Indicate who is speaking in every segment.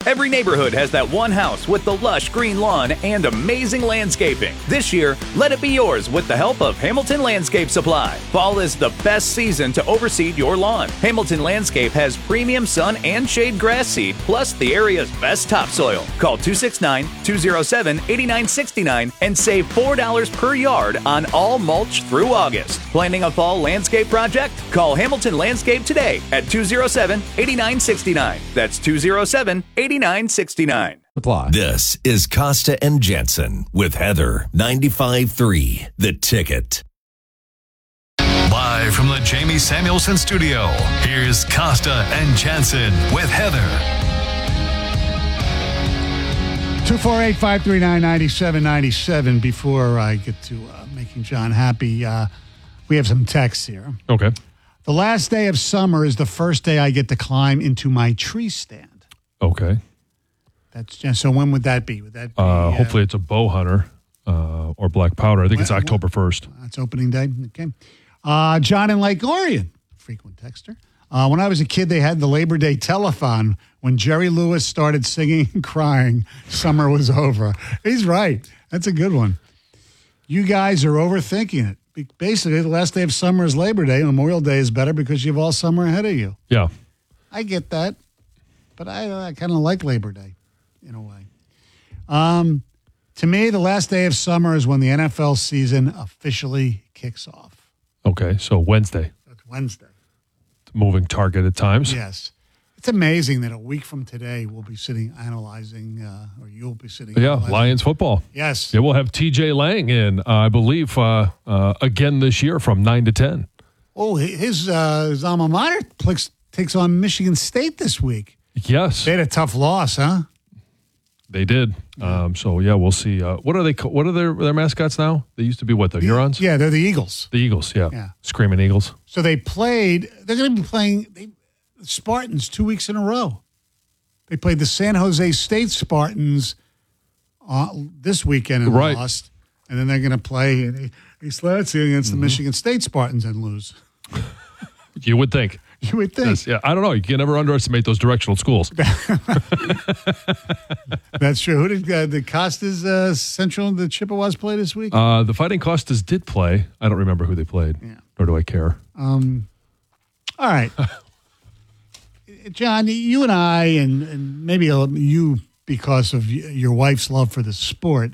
Speaker 1: Every neighborhood has that one house with the lush green lawn and amazing landscaping. This year, let it be yours with the help of Hamilton Landscape Supply. Fall is the best season to overseed your lawn. Hamilton Landscape has premium sun and shade grass seed, plus the area's best topsoil. Call 269-207-8969 and save $4 per yard on all mulch through August. Planning a fall landscape project? Call Hamilton Landscape today at 207-8969. That's 207-8969.
Speaker 2: Apply.
Speaker 3: This is Costa and Jensen with Heather 95.3 The Ticket.
Speaker 4: Live from the Jamie Samuelson studio, here's Costa and Jensen with Heather.
Speaker 5: 248-539-9797. Before I get to making John happy, we have some texts here.
Speaker 2: Okay.
Speaker 5: The last day of summer is the first day I get to climb into my tree stand.
Speaker 2: Okay.
Speaker 5: That's just, so when would that be? Would that be,
Speaker 2: hopefully it's a bow hunter or black powder. I think it's October 1st.
Speaker 5: That's opening day. Okay. John in Lake Orion, frequent texter. When I was a kid, they had the Labor Day telethon. When Jerry Lewis started singing and crying, summer was over. He's right. That's a good one. You guys are overthinking it. Basically, the last day of summer is Labor Day. Memorial Day is better because you have all summer ahead of you.
Speaker 2: Yeah.
Speaker 5: I get that. But I kind of like Labor Day in a way. To me, the last day of summer is when the NFL season officially kicks off.
Speaker 2: Okay, so Wednesday.
Speaker 5: That's Wednesday.
Speaker 2: Moving target at times.
Speaker 5: Yes. It's amazing that a week from today we'll be sitting analyzing, or you'll be sitting
Speaker 2: Yeah,
Speaker 5: analyzing.
Speaker 2: Lions football.
Speaker 5: Yes.
Speaker 2: Yeah, we'll have TJ Lang in, I believe, again this year from 9 to 10.
Speaker 5: Oh, his alma mater takes on Michigan State this week.
Speaker 2: Yes.
Speaker 5: They had a tough loss, huh?
Speaker 2: They did. So, yeah, we'll see. What are they? What are their mascots now? They used to be what, the Hurons?
Speaker 5: Yeah, they're the Eagles.
Speaker 2: The Eagles, yeah.
Speaker 5: Yeah.
Speaker 2: Screaming Eagles.
Speaker 5: So they're going to be playing Spartans 2 weeks in a row. They played the San Jose State Spartans this weekend and lost. And then they're going to play East Lansing against the Michigan State Spartans and lose.
Speaker 2: You would think.
Speaker 5: You would think.
Speaker 2: Yes, yeah, I don't know. You can never underestimate those directional schools.
Speaker 5: That's true. Who did the Costas Central and the Chippewas play this week?
Speaker 2: The Fighting Costas did play. I don't remember who they played.
Speaker 5: Yeah.
Speaker 2: Nor do I care.
Speaker 5: All right. John, you and I, and maybe you because of your wife's love for the sport,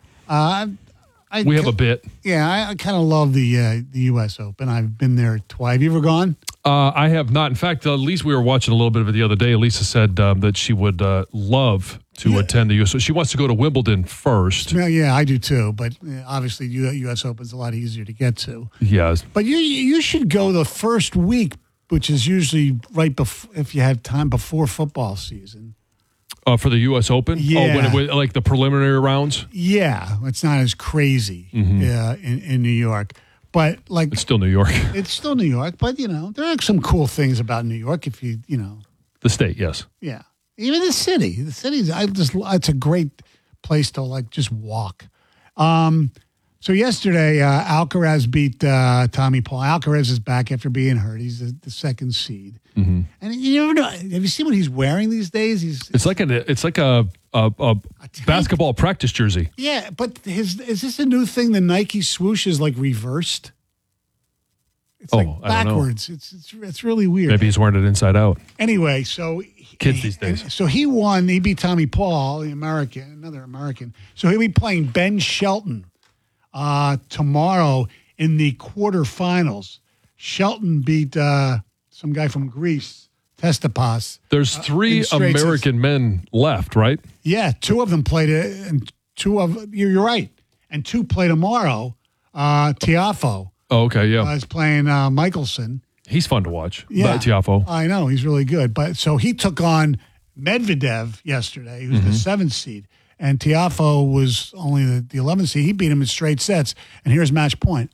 Speaker 2: we have a bit.
Speaker 5: Yeah, I kind of love the U.S. Open. I've been there twice. Have you ever gone?
Speaker 2: I have not. In fact, Elise, we were watching a little bit of it the other day. Elisa said that she would love to attend the U.S. So she wants to go to Wimbledon first.
Speaker 5: Yeah, I do too. But obviously, U.S. Open's a lot easier to get to.
Speaker 2: Yes.
Speaker 5: But you should go the first week, which is usually right before, if you have time before football season.
Speaker 2: For the U.S. Open?
Speaker 5: Yeah.
Speaker 2: Oh, like the preliminary rounds?
Speaker 5: Yeah, it's not as crazy in New York. But like
Speaker 2: it's still New York.
Speaker 5: It's still New York, but there are some cool things about New York if you
Speaker 2: the state, yes.
Speaker 5: Yeah. Even the city. The city's it's a great place to just walk. So yesterday Alcaraz beat Tommy Paul. Alcaraz is back after being hurt. He's the second seed. Mm-hmm. And you never know. Have you seen what he's wearing these days?
Speaker 2: It's like a basketball practice jersey.
Speaker 5: Yeah, but is this a new thing? The Nike swoosh is like reversed. It's like backwards.
Speaker 2: I don't know.
Speaker 5: It's really weird.
Speaker 2: Maybe he's wearing it inside out.
Speaker 5: Anyway, so
Speaker 2: kids these days.
Speaker 5: So he won. He beat Tommy Paul, another American. So he'll be playing Ben Shelton tomorrow in the quarterfinals. Shelton beat some guy from Greece, Testapas.
Speaker 2: There's three American men left, right?
Speaker 5: Yeah, two of them played it, and you're right, and two play tomorrow. Tiafoe.
Speaker 2: Oh, okay, yeah.
Speaker 5: Is playing Michelson.
Speaker 2: He's fun to watch.
Speaker 5: Yeah,
Speaker 2: Tiafoe.
Speaker 5: I know he's really good. But so he took on Medvedev yesterday, who's the 7th seed, and Tiafoe was only the 11th seed. He beat him in straight sets. And here's match point.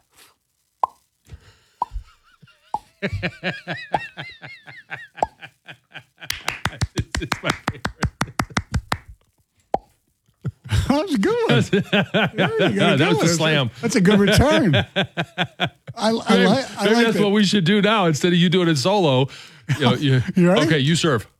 Speaker 2: It's my favorite.
Speaker 5: That was a good one.
Speaker 2: That was a slam.
Speaker 5: That's a good return. I like
Speaker 2: that's what we should do now instead of you doing it solo.
Speaker 5: You ready?
Speaker 2: Okay, you serve.